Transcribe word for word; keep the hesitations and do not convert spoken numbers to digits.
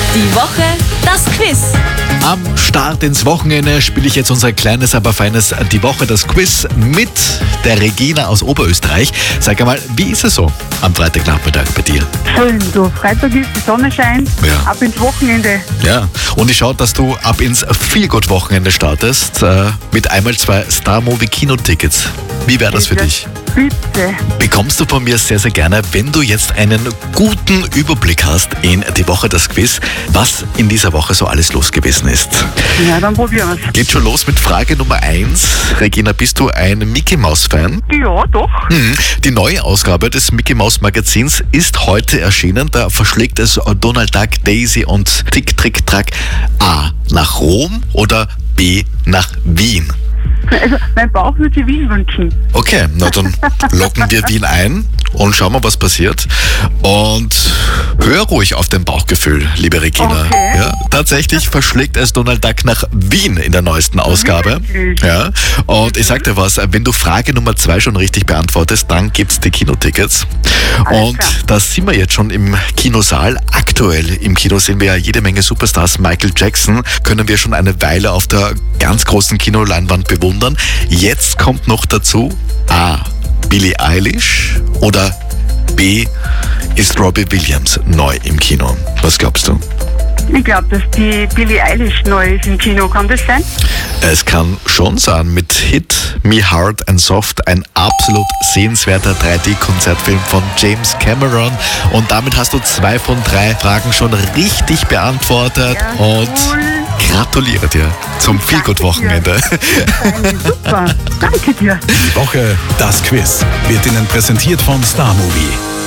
Die Woche, das Quiz. Am Start ins Wochenende spiele ich jetzt unser kleines, aber feines Die Woche, das Quiz mit der Regina aus Oberösterreich. Sag einmal, wie ist es so am Freitagnachmittag bei dir? Schön, du. Freitag ist, die Sonne scheint, Ja. ab ins Wochenende. Ja, und ich schaue, dass du ab ins Feelgood-Wochenende startest äh, mit einmal zwei Star-Movie-Kinotickets. Wie wäre das für dich? Bitte. Bekommst du von mir sehr, sehr gerne, wenn du jetzt einen guten Überblick hast in Die Woche, das Quiz, was in dieser Woche so alles los gewesen ist. Ja, dann probieren wir's. Geht schon los mit Frage Nummer eins. Regina, bist du ein Mickey-Maus-Fan? Ja, doch. Mhm. Die neue Ausgabe des Mickey-Maus-Magazins ist heute erschienen. Da verschlägt es Donald Duck, Daisy und Tick, Trick, Track A nach Rom oder B nach Wien. Also, mein Bauch würde sich Wien wünschen. Okay, na dann locken wir Wien ein und schauen mal, was passiert. Und hör ruhig auf dein Bauchgefühl, liebe Regina. Okay. Ja, tatsächlich verschlägt es Donald Duck nach Wien in der neuesten Ausgabe. Wirklich? Ja, und ich sag dir was, wenn du Frage Nummer zwei schon richtig beantwortest, dann gibt's die Kinotickets. Alles Und klar. da sind wir jetzt schon im Kinosaal. Aktuell im Kino sehen wir ja jede Menge Superstars. Michael Jackson können wir schon eine Weile auf der ganz großen Kinoleinwand bewundern. Jetzt kommt noch dazu A. Billie Eilish oder B. ist Robbie Williams neu im Kino. Was glaubst du? Ich glaube, dass die Billie Eilish neu ist im Kino. Kann das sein? Es kann schon sein, mit Hit Me Hard and Soft, ein absolut sehenswerter drei D-Konzertfilm von James Cameron. Und damit hast du zwei von drei Fragen schon richtig beantwortet. Ja, Und cool. gratuliere dir zum Danke Feelgood-Wochenende. Super. Danke dir. Die Woche, das Quiz wird Ihnen präsentiert von Star Movie.